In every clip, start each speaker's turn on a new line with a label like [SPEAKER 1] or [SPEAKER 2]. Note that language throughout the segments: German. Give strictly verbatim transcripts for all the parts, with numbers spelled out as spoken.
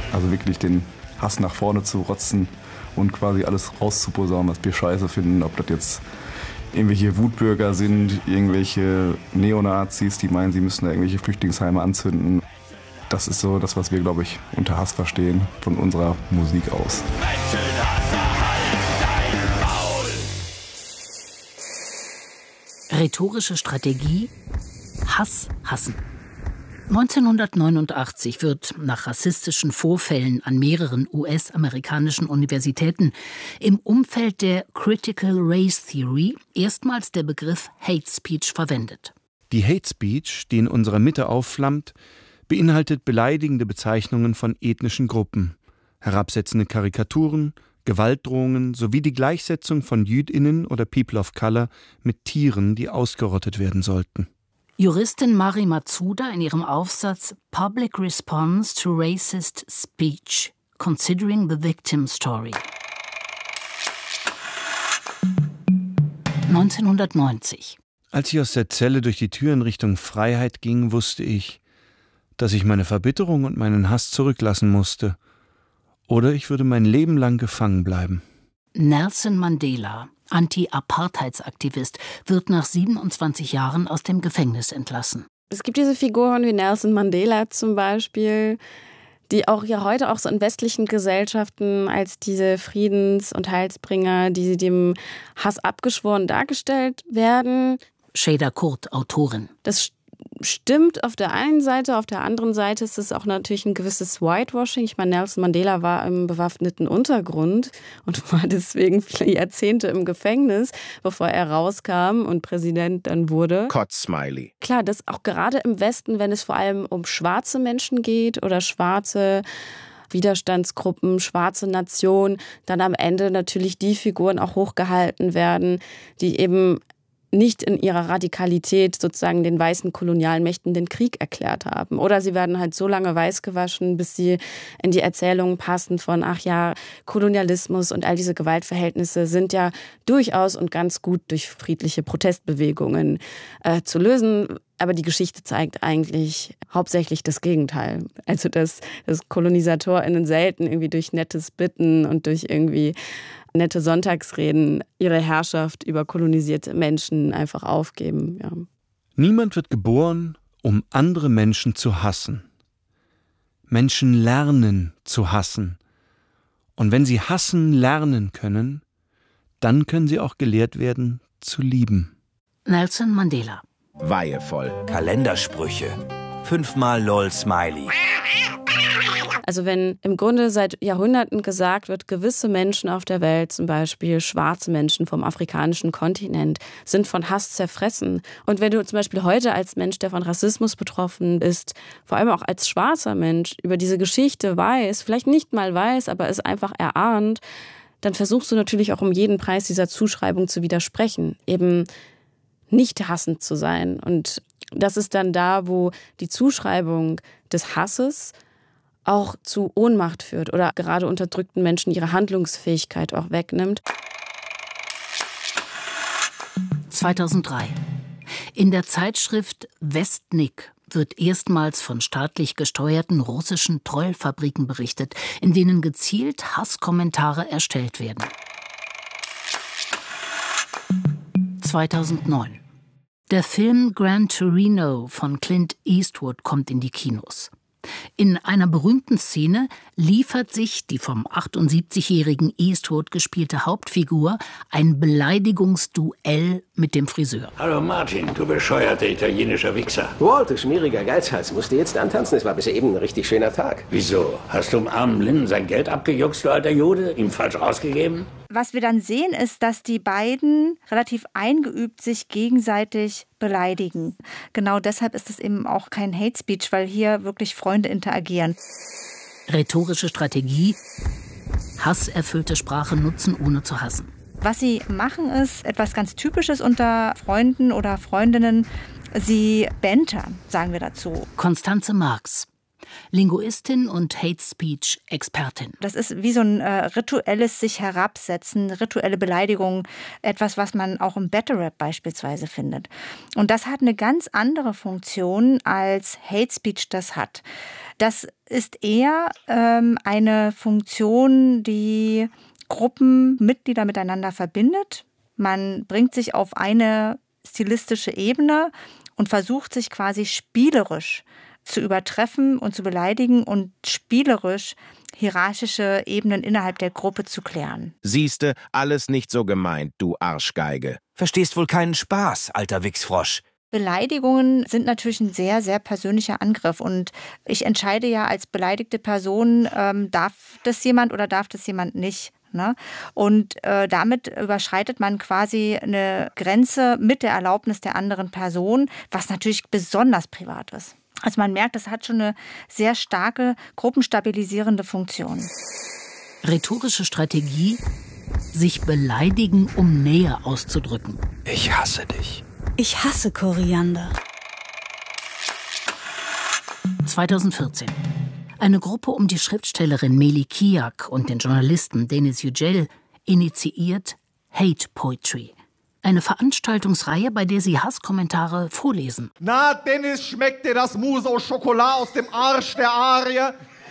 [SPEAKER 1] Also wirklich den Hass nach vorne zu rotzen und quasi alles rauszuposaunen, was wir scheiße finden. Ob das jetzt irgendwelche Wutbürger sind, irgendwelche Neonazis, die meinen, sie müssen da irgendwelche Flüchtlingsheime anzünden. Das ist so das, was wir, glaube ich, unter Hass verstehen, von unserer Musik aus.
[SPEAKER 2] Rhetorische Strategie: Hass hassen. neunzehnhundertneunundachtzig wird nach rassistischen Vorfällen an mehreren U S-amerikanischen Universitäten im Umfeld der Critical Race Theory erstmals der Begriff Hate Speech verwendet.
[SPEAKER 3] Die Hate Speech, die in unserer Mitte aufflammt, beinhaltet beleidigende Bezeichnungen von ethnischen Gruppen, herabsetzende Karikaturen, Gewaltdrohungen sowie die Gleichsetzung von JüdInnen oder People of Color mit Tieren, die ausgerottet werden sollten.
[SPEAKER 2] Juristin Mari Matsuda in ihrem Aufsatz Public Response to Racist Speech, Considering the Victim Story. neunzehnhundertneunzig.
[SPEAKER 3] Als ich aus der Zelle durch die Tür in Richtung Freiheit ging, wusste ich, dass ich meine Verbitterung und meinen Hass zurücklassen musste. Oder ich würde mein Leben lang gefangen bleiben.
[SPEAKER 2] Nelson Mandela, Anti-Apartheidsaktivist, wird nach siebenundzwanzig Jahren aus dem Gefängnis entlassen.
[SPEAKER 4] Es gibt diese Figuren wie Nelson Mandela zum Beispiel, die auch ja heute auch so in westlichen Gesellschaften als diese Friedens- und Heilsbringer, die dem Hass abgeschworen dargestellt werden.
[SPEAKER 2] Shada Kurt, Autorin.
[SPEAKER 4] Das stimmt auf der einen Seite, auf der anderen Seite ist es auch natürlich ein gewisses Whitewashing. Ich meine, Nelson Mandela war im bewaffneten Untergrund und war deswegen viele Jahrzehnte im Gefängnis, bevor er rauskam und Präsident dann wurde.
[SPEAKER 5] Kotzsmiley.
[SPEAKER 4] Klar, dass auch gerade im Westen, wenn es vor allem um schwarze Menschen geht oder schwarze Widerstandsgruppen, schwarze Nationen, dann am Ende natürlich die Figuren auch hochgehalten werden, die eben nicht in ihrer Radikalität sozusagen den weißen kolonialen Mächten den Krieg erklärt haben. Oder sie werden halt so lange weiß gewaschen, bis sie in die Erzählungen passen von, ach ja, Kolonialismus und all diese Gewaltverhältnisse sind ja durchaus und ganz gut durch friedliche Protestbewegungen äh, zu lösen. Aber die Geschichte zeigt eigentlich hauptsächlich das Gegenteil. Also dass, dass KolonisatorInnen selten irgendwie durch nettes Bitten und durch irgendwie nette Sonntagsreden ihre Herrschaft über kolonisierte Menschen einfach aufgeben. Ja.
[SPEAKER 3] Niemand wird geboren, um andere Menschen zu hassen. Menschen lernen zu hassen. Und wenn sie hassen lernen können, dann können sie auch gelehrt werden zu lieben.
[SPEAKER 2] Nelson Mandela.
[SPEAKER 5] Weihevoll.
[SPEAKER 6] Kalendersprüche. Fünfmal LOL Smiley.
[SPEAKER 4] Also wenn im Grunde seit Jahrhunderten gesagt wird, gewisse Menschen auf der Welt, zum Beispiel schwarze Menschen vom afrikanischen Kontinent, sind von Hass zerfressen. Und wenn du zum Beispiel heute als Mensch, der von Rassismus betroffen ist, vor allem auch als schwarzer Mensch, über diese Geschichte weiß, vielleicht nicht mal weiß, aber es einfach erahnt, dann versuchst du natürlich auch um jeden Preis dieser Zuschreibung zu widersprechen, eben nicht hassend zu sein. Und das ist dann da, wo die Zuschreibung des Hasses auch zu Ohnmacht führt oder gerade unterdrückten Menschen ihre Handlungsfähigkeit auch wegnimmt.
[SPEAKER 2] zweitausenddrei. In der Zeitschrift Westnik wird erstmals von staatlich gesteuerten russischen Trollfabriken berichtet, in denen gezielt Hasskommentare erstellt werden. zweitausendneun. Der Film Gran Torino von Clint Eastwood kommt in die Kinos. In einer berühmten Szene liefert sich die vom achtundsiebzigjährigen Eastwood gespielte Hauptfigur ein Beleidigungsduell mit dem Friseur.
[SPEAKER 7] Hallo Martin, du bescheuerter italienischer Wichser.
[SPEAKER 8] Walt, du schmieriger Geizhals, musst du jetzt antanzen? Es war bis eben ein richtig schöner Tag.
[SPEAKER 7] Wieso? Hast du dem armen Linden sein Geld abgejuckst, du alter Jude? Ihm falsch rausgegeben?
[SPEAKER 9] Was wir dann sehen, ist, dass die beiden relativ eingeübt sich gegenseitig beleidigen. Genau deshalb ist es eben auch kein Hate Speech, weil hier wirklich Freunde interagieren.
[SPEAKER 2] Rhetorische Strategie: hasserfüllte Sprache nutzen, ohne zu hassen.
[SPEAKER 9] Was sie machen, ist etwas ganz Typisches unter Freunden oder Freundinnen. Sie bantern, sagen wir dazu.
[SPEAKER 2] Constanze Marx. Linguistin und Hate-Speech-Expertin.
[SPEAKER 9] Das ist wie so ein äh, rituelles sich herabsetzen, rituelle Beleidigung, etwas, was man auch im Battle Rap beispielsweise findet. Und das hat eine ganz andere Funktion, als Hate Speech das hat. Das ist eher ähm, eine Funktion, die Gruppenmitglieder miteinander verbindet. Man bringt sich auf eine stilistische Ebene und versucht sich quasi spielerisch zu übertreffen und zu beleidigen und spielerisch hierarchische Ebenen innerhalb der Gruppe zu klären.
[SPEAKER 5] Siehste, alles nicht so gemeint, du Arschgeige.
[SPEAKER 6] Verstehst wohl keinen Spaß, alter Wichsfrosch.
[SPEAKER 9] Beleidigungen sind natürlich ein sehr, sehr persönlicher Angriff. Und ich entscheide ja als beleidigte Person, ähm, darf das jemand oder darf das jemand nicht. Ne? Und äh, damit überschreitet man quasi eine Grenze mit der Erlaubnis der anderen Person, was natürlich besonders privat ist. Also man merkt, das hat schon eine sehr starke gruppenstabilisierende Funktion.
[SPEAKER 2] Rhetorische Strategie, sich beleidigen, um Nähe auszudrücken.
[SPEAKER 6] Ich hasse dich.
[SPEAKER 10] Ich hasse Koriander.
[SPEAKER 2] zweitausendvierzehn. Eine Gruppe um die Schriftstellerin Meli Kiak und den Journalisten Deniz Yücel initiiert Hate Poetry. Eine Veranstaltungsreihe, bei der sie Hasskommentare vorlesen.
[SPEAKER 11] Na, Dennis, schmeckt dir das Mousse au Chocolat aus dem Arsch der Arie?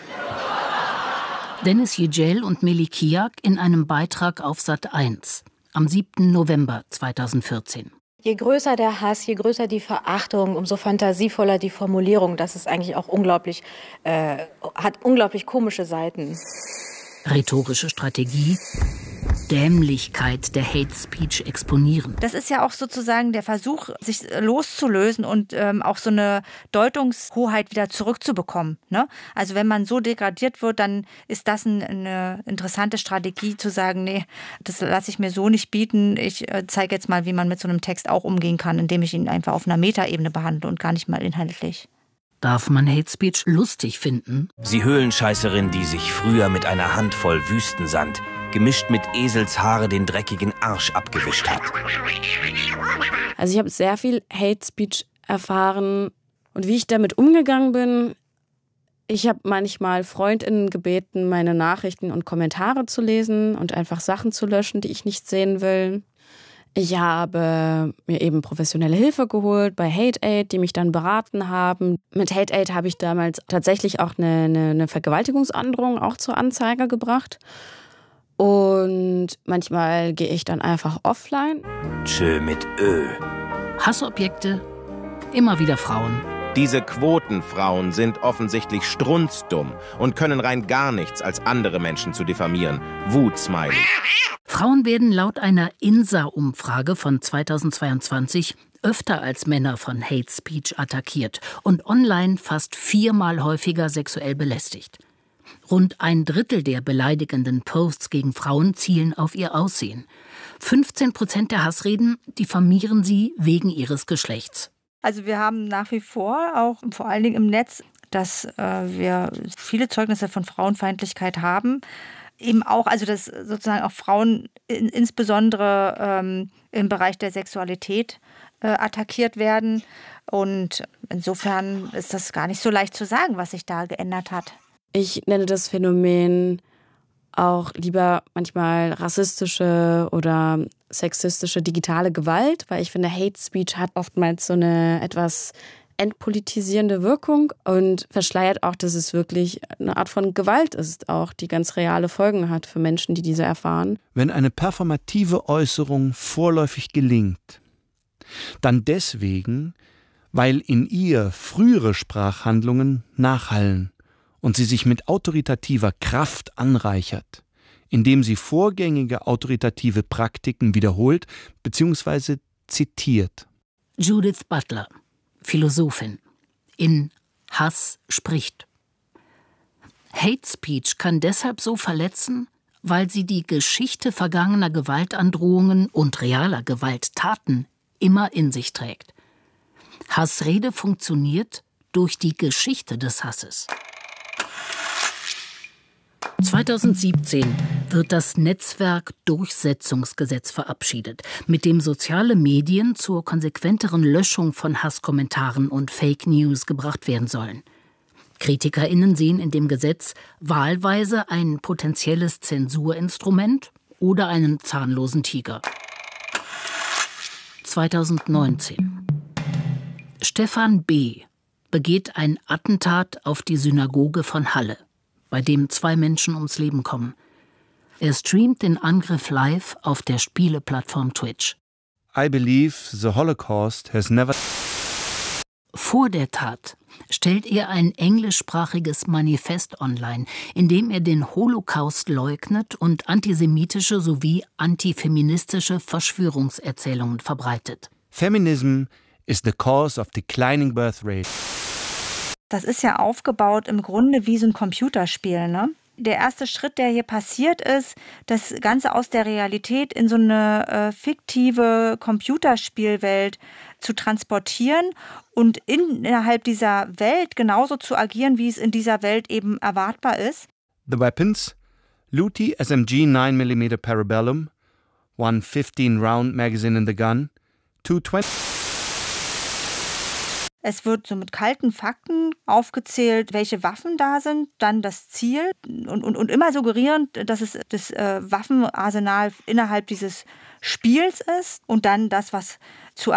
[SPEAKER 2] Deniz Yücel und Meli Kiak in einem Beitrag auf Sat eins am siebten November zweitausendvierzehn.
[SPEAKER 12] Je größer der Hass, je größer die Verachtung, umso fantasievoller die Formulierung. Das ist eigentlich auch unglaublich, äh, hat unglaublich komische Seiten.
[SPEAKER 2] Rhetorische Strategie, Dämlichkeit der Hate Speech exponieren.
[SPEAKER 9] Das ist ja auch sozusagen der Versuch, sich loszulösen und ähm, auch so eine Deutungshoheit wieder zurückzubekommen. Ne? Also wenn man so degradiert wird, dann ist das ein, eine interessante Strategie zu sagen, nee, das lasse ich mir so nicht bieten. Ich äh, zeige jetzt mal, wie man mit so einem Text auch umgehen kann, indem ich ihn einfach auf einer Metaebene behandle und gar nicht mal inhaltlich.
[SPEAKER 2] Darf man Hate Speech lustig finden?
[SPEAKER 6] Sie Höhlenscheißerin, die sich früher mit einer Handvoll Wüstensand gemischt mit Eselshaare den dreckigen Arsch abgewischt hat.
[SPEAKER 4] Also ich habe sehr viel Hate Speech erfahren und wie ich damit umgegangen bin. Ich habe manchmal FreundInnen gebeten, meine Nachrichten und Kommentare zu lesen und einfach Sachen zu löschen, die ich nicht sehen will. Ich habe mir eben professionelle Hilfe geholt bei Hate Aid, die mich dann beraten haben. Mit Hate Aid habe ich damals tatsächlich auch eine, eine, eine Vergewaltigungsandrohung auch zur Anzeige gebracht. Und manchmal gehe ich dann einfach offline.
[SPEAKER 6] Tschö mit Ö.
[SPEAKER 2] Hassobjekte, immer wieder Frauen.
[SPEAKER 5] Diese Quotenfrauen sind offensichtlich strunzdumm und können rein gar nichts, als andere Menschen zu diffamieren. Wutsmiley.
[SPEAKER 2] Frauen werden laut einer I N S A-Umfrage von zweitausendzweiundzwanzig öfter als Männer von Hate Speech attackiert und online fast viermal häufiger sexuell belästigt. Rund ein Drittel der beleidigenden Posts gegen Frauen zielen auf ihr Aussehen. fünfzehn Prozent der Hassreden diffamieren sie wegen ihres Geschlechts.
[SPEAKER 9] Also wir haben nach wie vor, auch vor allen Dingen im Netz, dass äh, wir viele Zeugnisse von Frauenfeindlichkeit haben. Eben auch, also dass sozusagen auch Frauen in, insbesondere ähm, im Bereich der Sexualität äh, attackiert werden. Und insofern ist das gar nicht so leicht zu sagen, was sich da geändert hat.
[SPEAKER 4] Ich nenne das Phänomen auch lieber manchmal rassistische oder sexistische digitale Gewalt, weil ich finde, Hate Speech hat oftmals so eine etwas entpolitisierende Wirkung und verschleiert auch, dass es wirklich eine Art von Gewalt ist, auch die ganz reale Folgen hat für Menschen, die diese erfahren.
[SPEAKER 3] Wenn eine performative Äußerung vorläufig gelingt, dann deswegen, weil in ihr frühere Sprachhandlungen nachhallen und sie sich mit autoritativer Kraft anreichert, indem sie vorgängige autoritative Praktiken wiederholt bzw. zitiert.
[SPEAKER 2] Judith Butler, Philosophin, in Hass spricht. Hate Speech kann deshalb so verletzen, weil sie die Geschichte vergangener Gewaltandrohungen und realer Gewalttaten immer in sich trägt. Hassrede funktioniert durch die Geschichte des Hasses. zweitausendsiebzehn wird das Netzwerk-Durchsetzungsgesetz verabschiedet, mit dem soziale Medien zur konsequenteren Löschung von Hasskommentaren und Fake News gebracht werden sollen. KritikerInnen sehen in dem Gesetz wahlweise ein potenzielles Zensurinstrument oder einen zahnlosen Tiger. zweitausendneunzehn. Stefan B. begeht ein Attentat auf die Synagoge von Halle, bei dem zwei Menschen ums Leben kommen. Er streamt den Angriff live auf der Spieleplattform Twitch.
[SPEAKER 3] I believe the Holocaust has never...
[SPEAKER 2] Vor der Tat stellt er ein englischsprachiges Manifest online, in dem er den Holocaust leugnet und antisemitische sowie antifeministische Verschwörungserzählungen verbreitet.
[SPEAKER 3] Feminism is the cause of declining birth rate.
[SPEAKER 9] Das ist ja aufgebaut im Grunde wie so ein Computerspiel, ne? Der erste Schritt, der hier passiert ist, das Ganze aus der Realität in so eine äh, fiktive Computerspielwelt zu transportieren und in, innerhalb dieser Welt genauso zu agieren, wie es in dieser Welt eben erwartbar ist.
[SPEAKER 3] The weapons: Luty S M G nine millimeter Parabellum, one fifteen round magazine in the gun, two twenty...
[SPEAKER 9] Es wird so mit kalten Fakten aufgezählt, welche Waffen da sind, dann das Ziel und, und, und immer suggerierend, dass es das äh, Waffenarsenal innerhalb dieses Spiels ist und dann das, was zu